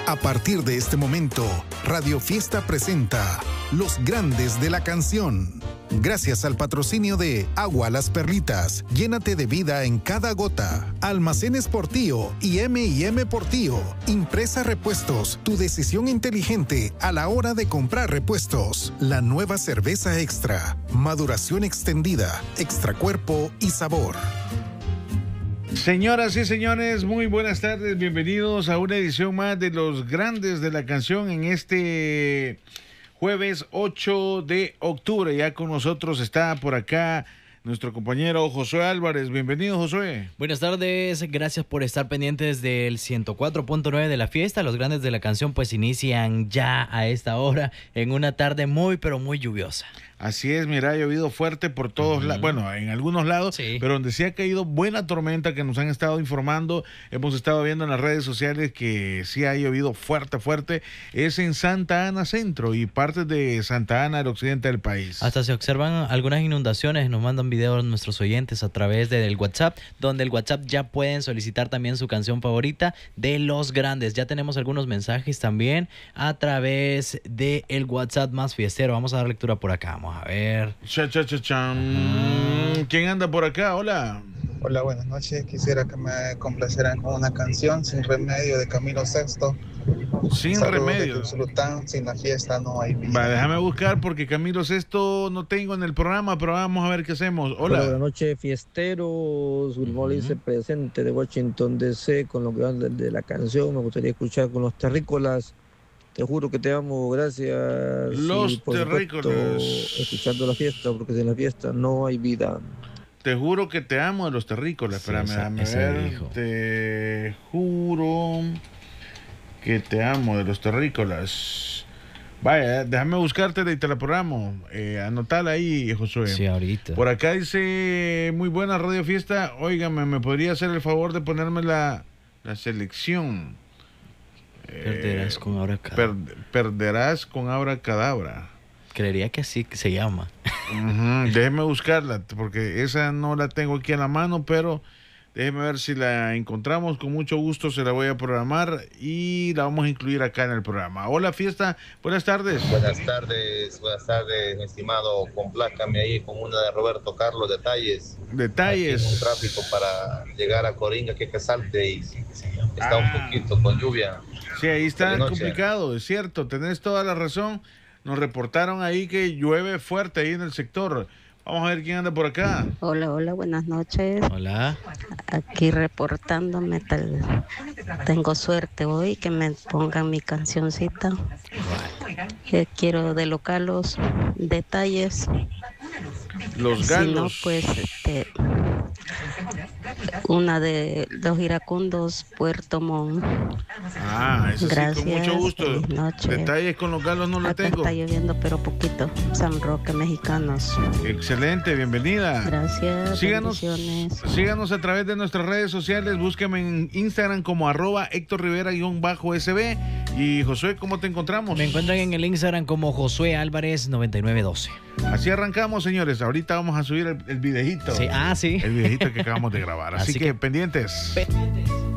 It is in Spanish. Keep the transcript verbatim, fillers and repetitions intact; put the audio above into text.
A partir de este momento, Radio Fiesta presenta Los Grandes de la Canción. Gracias al patrocinio de Agua Las Perlitas, llénate de vida en cada gota. Almacenes Portillo y eme y eme Portillo. Impresa Repuestos, tu decisión inteligente a la hora de comprar repuestos. La nueva cerveza extra, maduración extendida, extra cuerpo y sabor. Señoras y señores, muy buenas tardes, bienvenidos a una edición más de Los Grandes de la Canción en este jueves ocho de octubre. Ya con nosotros está por acá nuestro compañero Josué Álvarez. Bienvenido, Josué. Buenas tardes, gracias por estar pendientes del ciento cuatro punto nueve de la fiesta. Los Grandes de la Canción pues inician ya a esta hora en una tarde muy pero muy lluviosa. Así es, mira, ha llovido fuerte por todos uh-huh. lados, bueno, en algunos lados, sí. Pero donde sí ha caído buena tormenta que nos han estado informando, hemos estado viendo en las redes sociales que sí ha llovido fuerte, fuerte, es en Santa Ana Centro y partes de Santa Ana, el occidente del país. Hasta se observan algunas inundaciones, nos mandan videos nuestros oyentes a través del WhatsApp, donde el WhatsApp ya pueden solicitar también su canción favorita de Los Grandes. Ya tenemos algunos mensajes también a través del WhatsApp más fiestero. Vamos a dar lectura por acá, vamos a ver. Cha, cha, cha, cha. ¿Quién anda por acá? Hola. Hola, buenas noches. Quisiera que me complacieran con una canción, Sin Remedio, de Camilo Sesto. Sin Saludos remedio. De Sultán, sin la fiesta no hay vida. Va, déjame buscar porque Camilo Sesto no tengo en el programa, pero vamos a ver qué hacemos. Hola. Hola, buenas noches, fiesteros. Wilmoli uh-huh. se presente de Washington D C con los grandes de la canción. Me gustaría escuchar con los terrícolas. Te juro que te amo, gracias. Los y por terrícolas. Supuesto, escuchando la fiesta, porque sin la fiesta no hay vida. Te juro que te amo de los terrícolas. Sí, Espérame, esa, déjame ese ver. dijo. Te juro que te amo de los terrícolas. Vaya, déjame buscarte y te la programo. Eh, anotala ahí, Josué. Sí, ahorita. Por acá dice, muy buena Radio Fiesta. Óigame, ¿me podría hacer el favor de ponerme la, la selección? Perderás con Abracadabra. Per, perderás con Abracadabra. Creería que así se llama. Uh-huh. Déjeme buscarla, porque esa no la tengo aquí en la mano, pero déjeme ver si la encontramos. Con mucho gusto se la voy a programar y la vamos a incluir acá en el programa. Hola, fiesta. Buenas tardes. Buenas tardes, buenas tardes, mi estimado. Complácame ahí con una de Roberto Carlos, Detalles. Detalles. Aquí en un tráfico para llegar a Coringa, que que salte y está ah. un poquito con lluvia. Sí, ahí está complicado, es cierto, tenés toda la razón. Nos reportaron ahí que llueve fuerte ahí en el sector. Vamos a ver quién anda por acá. Hola, hola, buenas noches. Hola. Aquí reportándome, tal, tengo suerte hoy que me pongan mi cancioncita. Que quiero de Localos, Detalles. Los Galos. Si no, pues este, una de Los Iracundos, Puerto Montt. Ah, eso Gracias, sí, con mucho gusto. Detalles con Los Galos no lo Acá tengo. Está lloviendo, pero poquito. San Roque, Mexicanos. Excelente, bienvenida. Gracias. Síganos, síganos a través de nuestras redes sociales. Búsqueme en Instagram como arroba Héctor Rivera-S B. Y Josué, ¿cómo te encontramos? Me encuentran en el Instagram como Josué Álvarez noventa y nueve doce. Así arrancamos, señores. Ahorita vamos a subir el, el videíto. Sí, ah, sí. El videíto que acabamos de grabar. Así, Así que, que pendientes. Pe-